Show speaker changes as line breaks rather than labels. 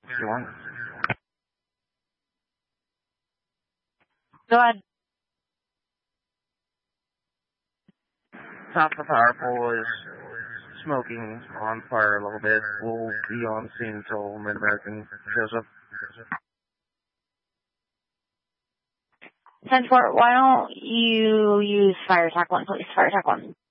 You want?
Go ahead.
Top of the power pole is smoking on fire a little bit. We'll be on scene until Mid-American shows up.
10-4, why don't you use fire attack 1, please? Fire attack 1.